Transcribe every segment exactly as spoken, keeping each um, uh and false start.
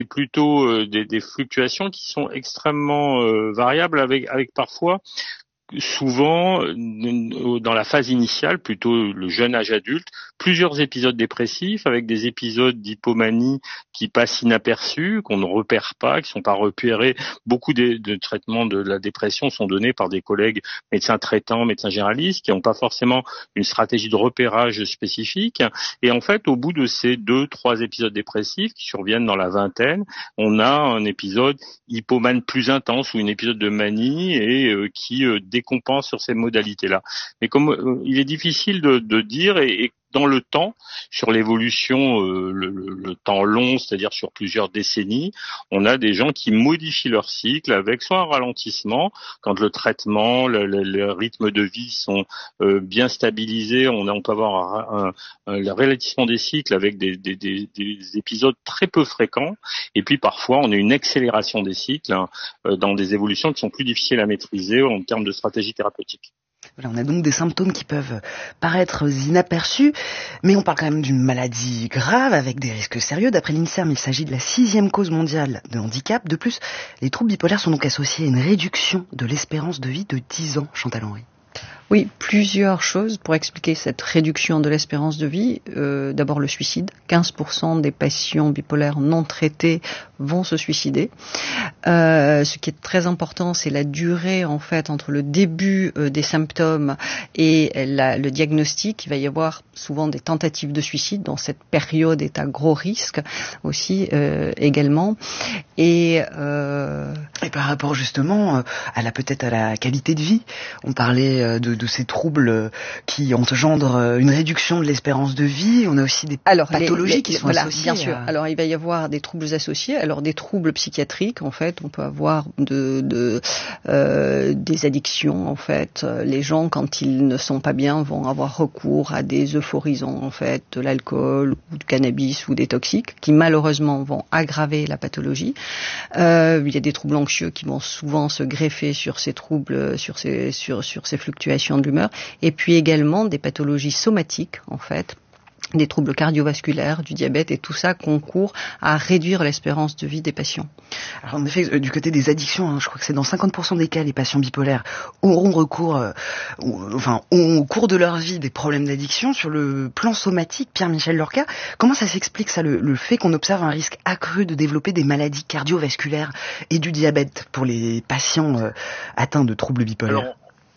plutôt euh, des, des fluctuations qui sont extrêmement euh, variables, avec, avec parfois souvent dans la phase initiale, plutôt le jeune âge adulte, plusieurs épisodes dépressifs avec des épisodes d'hypomanie qui passent inaperçus, qu'on ne repère pas, qui sont pas repérés. Beaucoup de, de traitements de la dépression sont donnés par des collègues médecins traitants, médecins généralistes, qui n'ont pas forcément une stratégie de repérage spécifique. Et en fait, au bout de ces deux, trois épisodes dépressifs qui surviennent dans la vingtaine, on a un épisode hypomane plus intense ou un épisode de manie et euh, qui euh, compense sur ces modalités-là. Mais comme euh, il est difficile de, de dire et, et dans le temps, sur l'évolution, euh, le, le, le temps long, c'est-à-dire sur plusieurs décennies, on a des gens qui modifient leur cycle avec soit un ralentissement, quand le traitement, le, le, le rythme de vie sont euh, bien stabilisés, on, a, on peut avoir un, un, un ralentissement des cycles avec des, des, des, des épisodes très peu fréquents, et puis parfois on a une accélération des cycles hein, euh, dans des évolutions qui sont plus difficiles à maîtriser en termes de stratégie thérapeutique. Voilà, on a donc des symptômes qui peuvent paraître inaperçus, mais on parle quand même d'une maladie grave avec des risques sérieux. D'après l'INSERM, il s'agit de la sixième cause mondiale de handicap. De plus, les troubles bipolaires sont donc associés à une réduction de l'espérance de vie de dix ans, Chantal Henry. Oui, plusieurs choses pour expliquer cette réduction de l'espérance de vie. Euh, d'abord le suicide. quinze pour cent des patients bipolaires non traités vont se suicider. Euh, ce qui est très important, c'est la durée en fait entre le début euh, des symptômes et la, le diagnostic. Il va y avoir souvent des tentatives de suicide dans cette période est à gros risque aussi euh, également. Et, euh... et par rapport justement à la peut-être à la qualité de vie, on parlait de de ces troubles qui engendrent une réduction de l'espérance de vie. On a aussi des alors, pathologies les, les, qui sont voilà, associées. Bien sûr. À... Alors, il va y avoir des troubles associés. Alors, des troubles psychiatriques, en fait, on peut avoir de, de, euh, des addictions, en fait. Les gens, quand ils ne sont pas bien, vont avoir recours à des euphorisants, en fait, de l'alcool ou du cannabis ou des toxiques, qui malheureusement vont aggraver la pathologie. Euh, il y a des troubles anxieux qui vont souvent se greffer sur ces troubles, sur ces, sur, sur ces fluctuations de l'humeur, et puis également des pathologies somatiques, en fait, des troubles cardiovasculaires, du diabète, et tout ça concourt à réduire l'espérance de vie des patients. Alors en effet, du côté des addictions, hein, je crois que c'est dans cinquante pour cent des cas, les patients bipolaires auront recours, euh, enfin, ont au cours de leur vie des problèmes d'addiction. Sur le plan somatique, Pierre-Michel Lorca, comment ça s'explique ça, le, le fait qu'on observe un risque accru de développer des maladies cardiovasculaires et du diabète pour les patients euh, atteints de troubles bipolaires? Alors...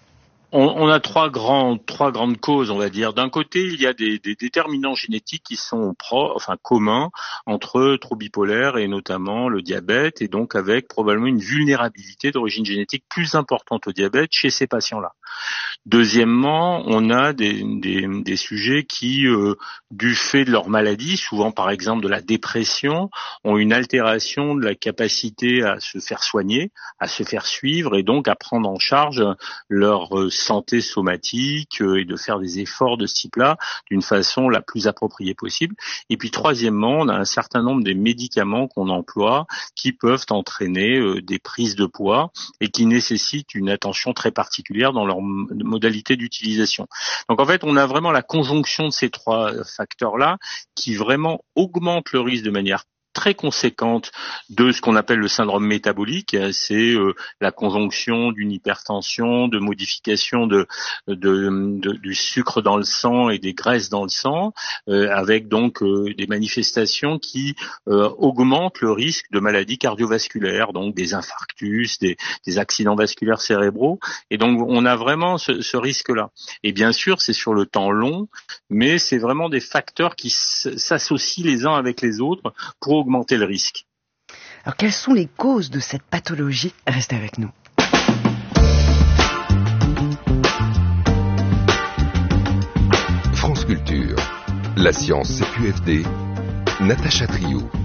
On a trois grands, trois grandes causes, on va dire. D'un côté, il y a des, des déterminants génétiques qui sont pro, enfin communs entre troubles bipolaires et notamment le diabète, et donc avec probablement une vulnérabilité d'origine génétique plus importante au diabète chez ces patients-là. Deuxièmement, on a des, des, des sujets qui, euh, du fait de leur maladie, souvent par exemple de la dépression, ont une altération de la capacité à se faire soigner, à se faire suivre et donc à prendre en charge leur euh, santé somatique euh, et de faire des efforts de ce type-là d'une façon la plus appropriée possible. Et puis troisièmement, on a un certain nombre des médicaments qu'on emploie qui peuvent entraîner euh, des prises de poids et qui nécessitent une attention très particulière dans leur m- modalité d'utilisation. Donc en fait, on a vraiment la conjonction de ces trois facteurs-là qui vraiment augmentent le risque de manière très conséquente de ce qu'on appelle le syndrome métabolique. C'est euh, la conjonction d'une hypertension, de modification de, de, de du sucre dans le sang et des graisses dans le sang, euh, avec donc euh, des manifestations qui euh, augmentent le risque de maladies cardiovasculaires, donc des infarctus, des, des accidents vasculaires cérébraux. Et donc on a vraiment ce, ce risque-là. Et bien sûr, c'est sur le temps long, mais c'est vraiment des facteurs qui s'associent les uns avec les autres pour augmenter le risque. Alors, quelles sont les causes de cette pathologie? Restez avec nous. France Culture, la science C Q F D, Natacha Trio.